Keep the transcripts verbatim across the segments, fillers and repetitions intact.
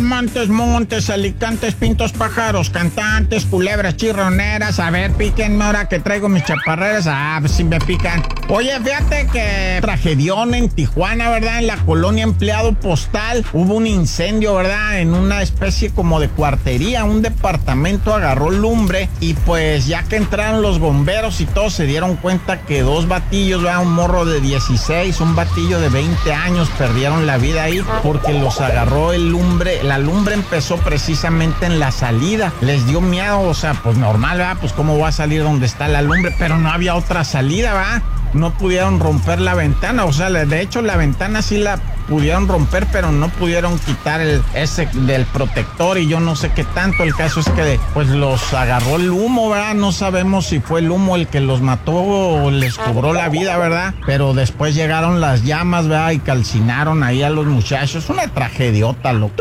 Montes, Montes, Alicantes, Pintos, Pájaros, Cantantes, Culebras, Chirroneras. A ver, píquenme ahora que traigo mis chaparreras. Ah, pues sí me pican. Oye, fíjate que tragedión en Tijuana, ¿verdad? En la colonia Empleado Postal hubo un incendio, ¿verdad? En una especie como de cuartería, un departamento agarró lumbre y pues ya que entraron los bomberos y todos se dieron cuenta que dos batillos, ¿verdad? Un morro de dieciséis, un batillo de veinte años perdieron la vida ahí porque los agarró el lumbre. La lumbre empezó precisamente en la salida. Les dio miedo, o sea, pues normal, ¿verdad? Pues cómo va a salir donde está la lumbre, pero no había otra salida, ¿verdad? No pudieron romper la ventana, o sea, de hecho la ventana sí la pudieron romper, pero no pudieron quitar el ese del protector y yo no sé qué tanto. El caso es que pues los agarró el humo, ¿verdad? No sabemos si fue el humo el que los mató o les cobró la vida, ¿verdad? Pero después llegaron las llamas, ¿verdad? Y calcinaron ahí a los muchachos. Una tragediota, loco.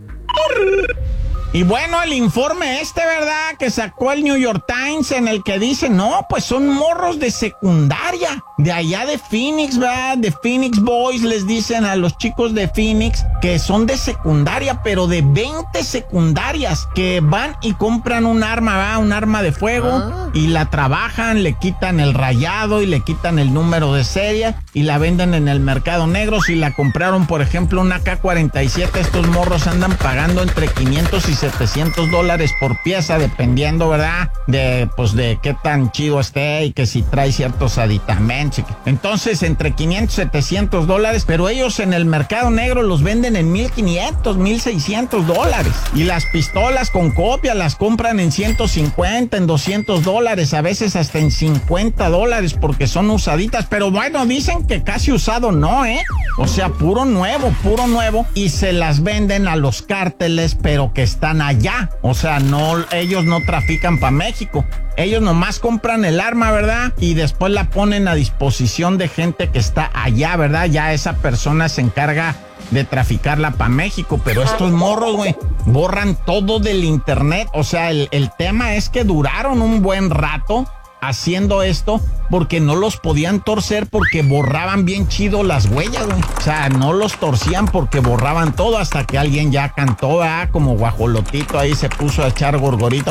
Y bueno, el informe este, ¿verdad? Que sacó el New York Times en el que dice, no, pues son morros de secundaria, de allá de Phoenix, ¿verdad? De Phoenix Boys, les dicen a los chicos de Phoenix que son de secundaria, pero de veinte secundarias, que van y compran un arma, ¿verdad? Un arma de fuego, ah. y la trabajan, le quitan el rayado y le quitan el número de serie y la venden en el mercado negro. Si la compraron, por ejemplo, una K cuarenta y siete, estos morros andan pagando entre quinientos y setecientos dólares por pieza, dependiendo, ¿verdad? De, pues, de qué tan chido esté y que si trae ciertos aditamentos. Entonces, entre quinientos y setecientos dólares, pero ellos en el mercado negro los venden en mil quinientos, mil seiscientos dólares. Y las pistolas con copia las compran en ciento cincuenta, en doscientos dólares, a veces hasta en cincuenta dólares porque son usaditas. Pero bueno, dicen que casi usado no, ¿eh? O sea, puro nuevo, puro nuevo. Y se las venden a los cárteles, pero que están allá. O sea, no, ellos no trafican para México. Ellos nomás compran el arma, ¿verdad? Y después la ponen a disposición de gente que está allá, ¿verdad? Ya esa persona se encarga de traficarla para México. Pero estos morros, güey, borran todo del internet. O sea, el, el tema es que duraron un buen rato haciendo esto porque no los podían torcer porque borraban bien chido las huellas, güey. O sea, no los torcían porque borraban todo hasta que alguien ya cantó, ¿verdad? Como guajolotito ahí se puso a echar gorgorita.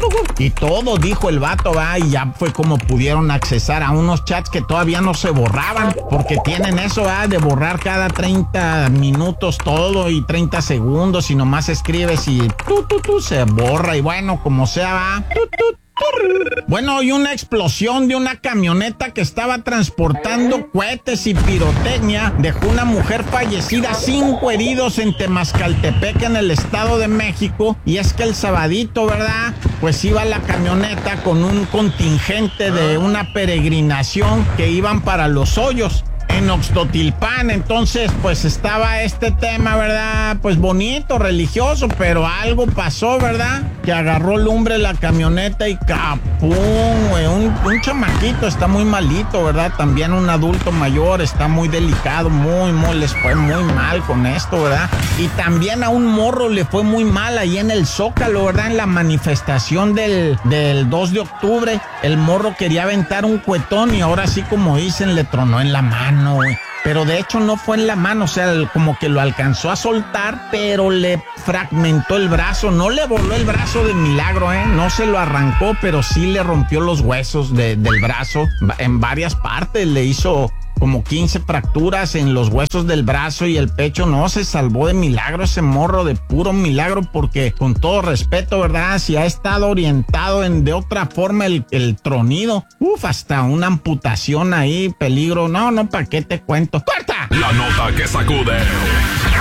Y todo dijo el vato, ¿verdad? Y ya fue como pudieron accesar a unos chats que todavía no se borraban porque tienen eso, ¿verdad? De borrar cada treinta minutos todo y treinta segundos y nomás escribes y tú, tú, tú, se borra y bueno, como sea, va. Tú, tú. Bueno, y una explosión de una camioneta que estaba transportando cohetes y pirotecnia dejó una mujer fallecida, cinco heridos en Temascaltepec, en el Estado de México. Y es que el sabadito, ¿verdad? Pues iba la camioneta con un contingente de una peregrinación que iban para Los Hoyos, en Oxtotilpan. Entonces, pues estaba este tema, ¿verdad? Pues bonito, religioso, pero algo pasó, ¿verdad? Que agarró lumbre la camioneta y ¡capum! Güey, un, un chamaquito está muy malito, ¿verdad? También un adulto mayor está muy delicado, muy, muy, les fue muy mal con esto, ¿verdad? Y también a un morro le fue muy mal ahí en el Zócalo, ¿verdad? En la manifestación del, del dos de octubre, el morro quería aventar un cuetón y ahora sí, como dicen, le tronó en la mano. No, güey. Pero de hecho no fue en la mano, o sea, como que lo alcanzó a soltar, pero le fragmentó el brazo. No le voló el brazo de milagro, ¿eh? No se lo arrancó, pero sí le rompió los huesos de, del brazo en varias partes. Le hizo como quince fracturas en los huesos del brazo y el pecho. No, se salvó de milagro ese morro, de puro milagro, porque con todo respeto, ¿verdad? Si ha estado orientado en de otra forma el, el tronido, uf, hasta una amputación ahí, peligro. No, no, ¿para qué te cuento? ¡Corta! La nota que sacude.